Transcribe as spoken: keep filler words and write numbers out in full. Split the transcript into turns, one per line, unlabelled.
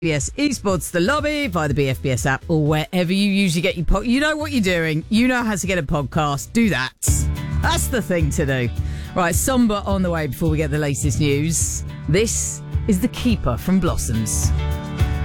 B S Esports The Lobby via the B F B S app or wherever you usually get your pod. You know what you're doing. You know how to get a podcast. Do that. That's the thing to do. Right, somber on the way before we get the latest news. This is The Keeper from Blossoms.